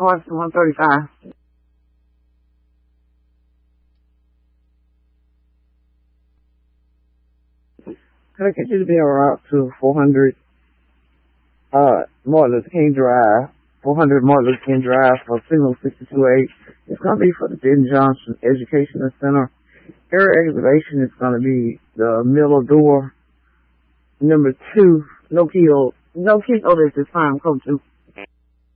Carson 135. Could I get you to be en route to 400 Martin Luther King Drive, 400 Martin Luther King Drive for signal 628. It's going to be for the Ben Johnson Educational Center. Area excavation is going to be the middle door, number 2, no key holder at this time, code 2.